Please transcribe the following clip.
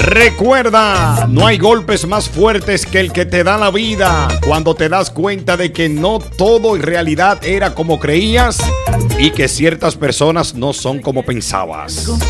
Recuerda, no hay golpes más fuertes que el que te da la vida cuando te das cuenta de que no todo en realidad era como creías y que ciertas personas no son como pensabas.